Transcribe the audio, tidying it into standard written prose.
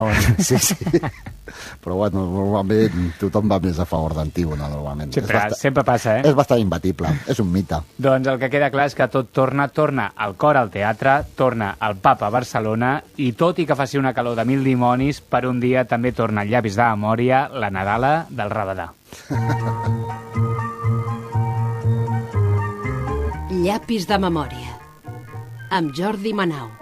Sí, sí. Però bueno, normalment tothom va més a favor d'Antígona, normalment. Sempre passa, És bastant imbatible, és un mite. Doncs el que queda clar és que tot torna el cor al teatre, torna el papa a Barcelona, i tot i que faci una calor de 1000 dimonis, per un dia també torna al Llapis de Memòria, la Nadala del Rabadà. Llapis de Memòria, amb Jordi Manau.